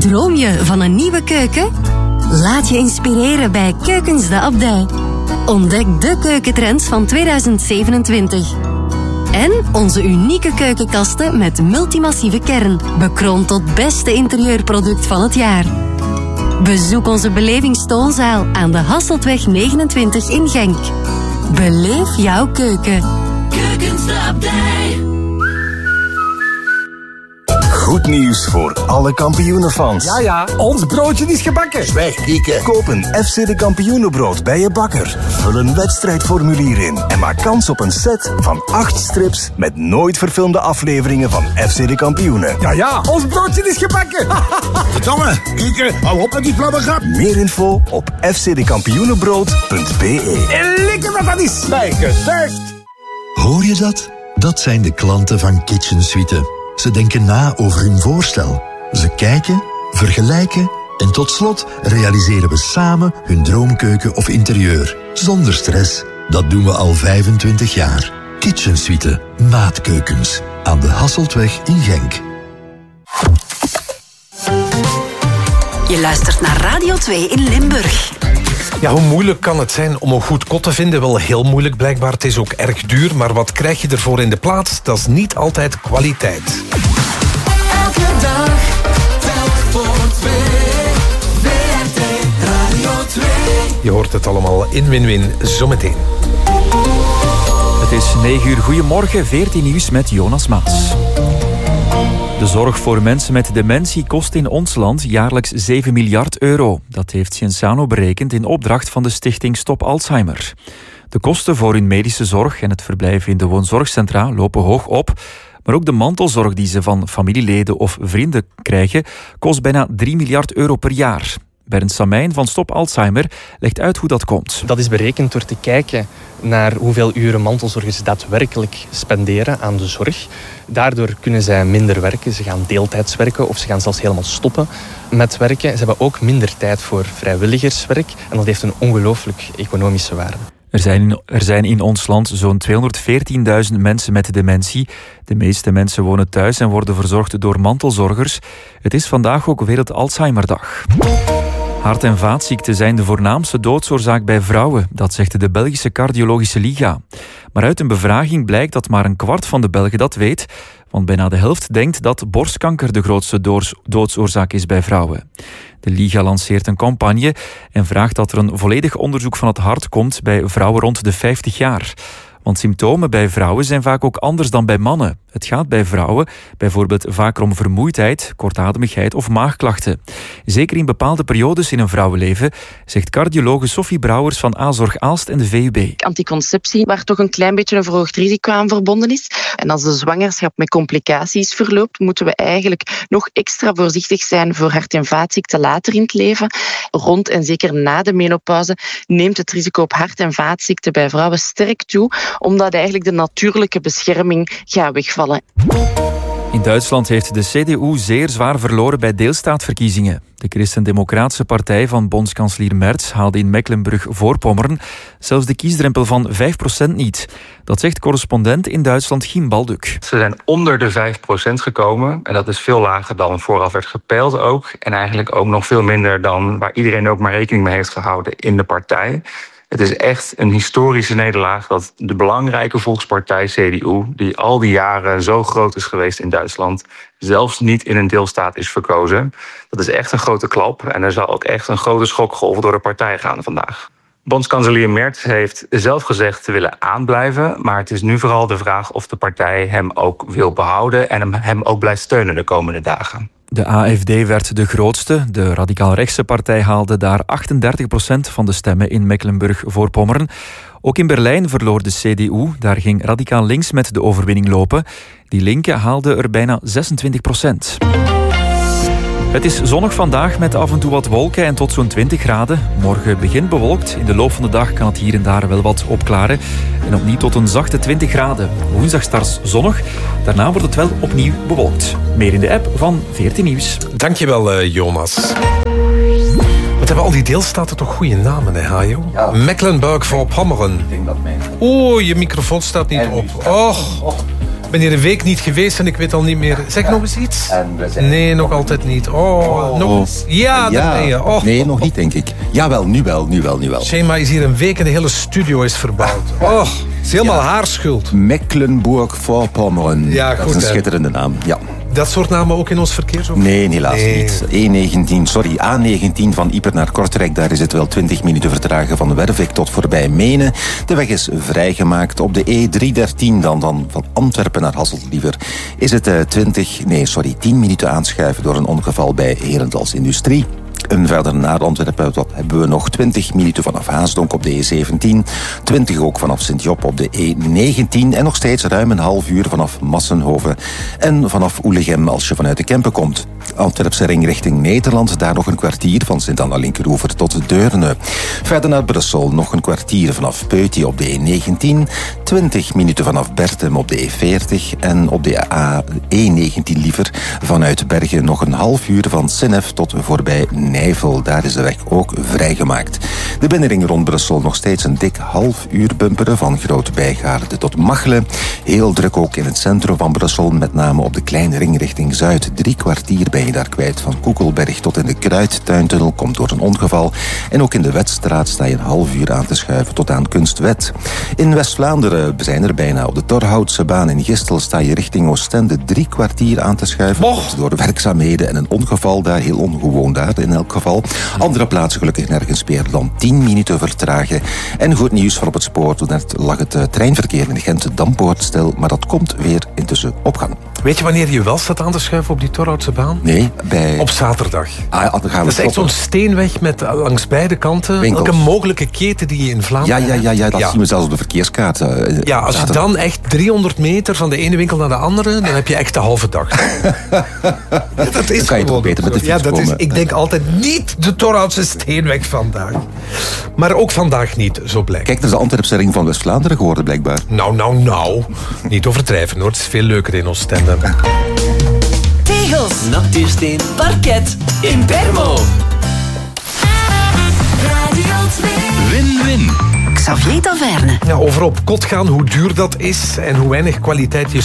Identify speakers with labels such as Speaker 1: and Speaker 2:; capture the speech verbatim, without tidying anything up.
Speaker 1: Droom je van een nieuwe keuken? Laat je inspireren bij Keukens de Abdij. Ontdek de keukentrends van tweeduizend zevenentwintig. En onze unieke keukenkasten met multimassieve kern. Bekroond tot beste interieurproduct van het jaar. Bezoek onze belevingstoonzaal aan de Hasseltweg negenentwintig in Genk. Beleef jouw keuken.
Speaker 2: Keukens de Abdij.
Speaker 3: Goed nieuws voor alle kampioenenfans.
Speaker 4: Ja, ja, ons broodje is gebakken.
Speaker 3: Zwijg, Kieke. Koop een F C de Kampioenenbrood bij je bakker. Vul een wedstrijdformulier in en maak kans op een set van acht strips met nooit verfilmde afleveringen van F C de Kampioenen.
Speaker 4: Ja, ja, ons broodje is gebakken.
Speaker 5: Verdomme, Kieke, hou op met die flabbergrap.
Speaker 3: Meer info op f c de kampioenenbrood punt b e.
Speaker 4: En lekker wat dat is. Bijgesurfd.
Speaker 6: Hoor je dat? Dat zijn de klanten van Kitchen Suite. Ze denken na over hun voorstel. Ze kijken, vergelijken en tot slot realiseren we samen hun droomkeuken of interieur. Zonder stress. Dat doen we al vijfentwintig jaar. Kitchen Suite. Maatkeukens. Aan de Hasseltweg in Genk.
Speaker 1: Je luistert naar Radio twee in Limburg.
Speaker 7: Ja, hoe moeilijk kan het zijn om een goed kot te vinden? Wel heel moeilijk blijkbaar. Het is ook erg duur. Maar wat krijg je ervoor in de plaats? Dat is niet altijd kwaliteit.
Speaker 2: Elke dag, telk voor twee. W R T Radio twee.
Speaker 7: Je hoort het allemaal in Win-Win zometeen.
Speaker 8: Het is negen uur. Goedemorgen, veertien nieuws met Jonas Maas. De zorg voor mensen met dementie kost in ons land jaarlijks zeven miljard euro. Dat heeft Cienzano berekend in opdracht van de stichting Stop Alzheimer. De kosten voor hun medische zorg en het verblijf in de woonzorgcentra lopen hoog op. Maar ook de mantelzorg die ze van familieleden of vrienden krijgen kost bijna drie miljard euro per jaar. Bernd Samijn van Stop Alzheimer legt uit hoe dat komt.
Speaker 9: Dat is berekend door te kijken naar hoeveel uren mantelzorgers daadwerkelijk spenderen aan de zorg. Daardoor kunnen zij minder werken. Ze gaan deeltijds werken of ze gaan zelfs helemaal stoppen met werken. Ze hebben ook minder tijd voor vrijwilligerswerk en dat heeft een ongelooflijk economische waarde.
Speaker 8: Er zijn, er zijn in ons land zo'n tweehonderdveertienduizend mensen met dementie. De meeste mensen wonen thuis en worden verzorgd door mantelzorgers. Het is vandaag ook Wereld Alzheimerdag. Hart- en vaatziekten zijn de voornaamste doodsoorzaak bij vrouwen. Dat zegt de Belgische Cardiologische Liga. Maar uit een bevraging blijkt dat maar een kwart van de Belgen dat weet. Want bijna de helft denkt dat borstkanker de grootste doodsoorzaak is bij vrouwen. De Liga lanceert een campagne en vraagt dat er een volledig onderzoek van het hart komt bij vrouwen rond de vijftig jaar. Want symptomen bij vrouwen zijn vaak ook anders dan bij mannen. Het gaat bij vrouwen bijvoorbeeld vaker om vermoeidheid, kortademigheid of maagklachten. Zeker in bepaalde periodes in een vrouwenleven, zegt cardiologe Sophie Brouwers van A-Zorg Aalst en de V U B.
Speaker 10: Anticonceptie, waar toch een klein beetje een verhoogd risico aan verbonden is. En als de zwangerschap met complicaties verloopt, moeten we eigenlijk nog extra voorzichtig zijn voor hart- en vaatziekten later in het leven. Rond en zeker na de menopauze neemt het risico op hart- en vaatziekten bij vrouwen sterk toe, omdat eigenlijk de natuurlijke bescherming gaat wegvallen.
Speaker 8: In Duitsland heeft de C D U zeer zwaar verloren bij deelstaatverkiezingen. De Christen-Democratische Partij van bondskanselier Merz haalde in Mecklenburg-Voorpommern zelfs de kiesdrempel van vijf procent niet. Dat zegt correspondent in Duitsland Giem Balduk.
Speaker 11: Ze zijn onder de vijf procent gekomen en dat is veel lager dan vooraf werd gepeild ook. En eigenlijk ook nog veel minder dan waar iedereen ook maar rekening mee heeft gehouden in de partij. Het is echt een historische nederlaag dat de belangrijke volkspartij C D U, die al die jaren zo groot is geweest in Duitsland, zelfs niet in een deelstaat is verkozen. Dat is echt een grote klap en er zal ook echt een grote schokgolf door de partij gaan vandaag. Bondskanselier Merz heeft zelf gezegd te willen aanblijven, maar het is nu vooral de vraag of de partij hem ook wil behouden en hem ook blijft steunen de komende dagen.
Speaker 8: De A F D werd de grootste. De radicaal-rechtse partij haalde daar achtendertig procent van de stemmen in Mecklenburg-Voorpommern. Ook in Berlijn verloor de C D U. Daar ging radicaal links met de overwinning lopen. Die linken haalden er bijna zesentwintig procent. Het is zonnig vandaag met af en toe wat wolken en tot zo'n twintig graden. Morgen begint bewolkt. In de loop van de dag kan het hier en daar wel wat opklaren. En opnieuw tot een zachte twintig graden. Woensdag starts zonnig. Daarna wordt het wel opnieuw bewolkt. Meer in de app van veertien Nieuws.
Speaker 7: Dankjewel, uh, Jonas. Wat hebben al die deelstaten toch goede namen, hè, Hajo? Ja. Mecklenburg-Voorpommern. Ik denk dat mijn... Oeh, je microfoon staat niet en op. Och. Ik ben hier een week niet geweest en ik weet al niet meer. Zeg nog eens iets?
Speaker 12: En we zijn...
Speaker 7: Nee, nog altijd niet. Oh,
Speaker 12: Oh.
Speaker 7: nog eens. Ja,
Speaker 12: ja.
Speaker 7: daar ben je. Oh.
Speaker 12: Nee, nog niet, denk ik. Jawel, nu wel, nu wel, nu wel.
Speaker 7: Shema is hier een week en de hele studio is verbouwd. Oh, het is helemaal
Speaker 12: Ja.
Speaker 7: haar schuld.
Speaker 12: Mecklenburg-Vorpommern.
Speaker 7: Ja,
Speaker 12: Dat
Speaker 7: goed,
Speaker 12: is een
Speaker 7: hè.
Speaker 12: schitterende naam, ja.
Speaker 7: Dat soort namen ook in ons verkeersoverzicht?
Speaker 12: Nee, helaas
Speaker 7: Nee.
Speaker 12: niet. E negentien, sorry, A negentien van Ieper naar Kortrijk. Daar is het wel twintig minuten vertragen van Wervik tot voorbij Menen. De weg is vrijgemaakt. Op de E driehonderddertien dan, dan van Antwerpen naar Hasselt liever. Is het uh, twintig, nee sorry, tien minuten aanschuiven door een ongeval bij Herentals Industrie. En verder naar Antwerpen wat hebben we nog twintig minuten vanaf Haasdonk op de E zeventien. twintig ook vanaf Sint-Job op de E negentien. En nog steeds ruim een half uur vanaf Massenhoven. En vanaf Oelegem als je vanuit de Kempen komt. Antwerpse ring richting Nederland. Daar nog een kwartier van Sint-Anna-Linkeroever tot Deurne. Verder naar Brussel nog een kwartier vanaf Peuty op de E negentien. twintig minuten vanaf Bertem op de E veertig. En op de A E negentien liever vanuit Bergen nog een half uur van Sennef tot voorbij Nijvel. Daar is de weg ook vrijgemaakt. De binnenring rond Brussel nog steeds een dik half uur bumperen van Groot-Bijgaarde tot Machelen. Heel druk ook in het centrum van Brussel, met name op de kleine ring richting Zuid. Drie kwartier ben je daar kwijt van Koekelberg tot in de Kruidtuintunnel, komt door een ongeval. En ook in de Wetstraat sta je een half uur aan te schuiven tot aan Kunstwet. In West-Vlaanderen zijn er bijna op de Torhoutse baan in Gistel sta je richting Oostende drie kwartier aan te schuiven.
Speaker 7: Mocht.
Speaker 12: Door werkzaamheden en een ongeval daar, heel ongewoon daar in elk geval. Andere plaatsen gelukkig nergens meer dan tien minuten vertragen. En goed nieuws voor op het spoor. Net lag het uh, treinverkeer in Gent-Dampoort stil, maar dat komt weer intussen op gang.
Speaker 7: Weet je wanneer je wel staat aan te schuiven op die Torhoutse baan?
Speaker 12: Nee, bij...
Speaker 7: Op zaterdag.
Speaker 12: Ah, dan gaan we
Speaker 7: dat is echt
Speaker 12: stoppen.
Speaker 7: zo'n steenweg met uh, langs beide kanten.
Speaker 12: Winkels.
Speaker 7: Elke mogelijke keten die je in
Speaker 12: Ja,
Speaker 7: Vlaanderen
Speaker 12: ja, ja, ja, dat
Speaker 7: hebt.
Speaker 12: zien we zelfs op de verkeerskaart. uh,
Speaker 7: Ja, als je
Speaker 12: zaterdag.
Speaker 7: dan echt driehonderd meter van de ene winkel naar de andere, dan heb je echt de halve dag. Ja, dat is
Speaker 12: Dan kan je toch
Speaker 7: gewoon
Speaker 12: beter met de
Speaker 7: zo.
Speaker 12: fiets
Speaker 7: Ja, dat is,
Speaker 12: komen.
Speaker 7: ik denk altijd niet de Torhoutse steenweg vandaag. Maar ook vandaag niet, zo blijkt.
Speaker 12: Kijk, dat is de Antwerpse ring van West-Vlaanderen geworden, blijkbaar.
Speaker 7: Nou, nou, nou. Niet overdrijven, hoor. Het is veel leuker in Oostende.
Speaker 2: Tegels, natuursteen, parket, Impermo. Radio twee.
Speaker 1: Win-win. Xavier Taverne.
Speaker 7: Ja, over op kot gaan, hoe duur dat is en hoe weinig kwaliteit je